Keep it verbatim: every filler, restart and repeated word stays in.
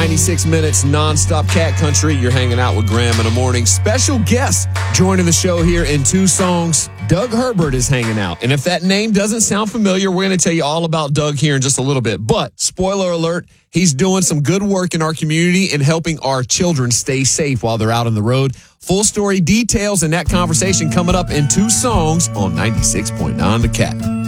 ninety-six minutes nonstop cat country. You're hanging out with Graham in the morning. Special guest joining the show here in two songs. Doug Herbert is hanging out. And if that name doesn't sound familiar, we're going to tell you all about Doug here in just a little bit. But spoiler alert, he's doing some good work in our community and helping our children stay safe while they're out on the road. Full story details and that conversation coming up in two songs on ninety-six point nine The Cat.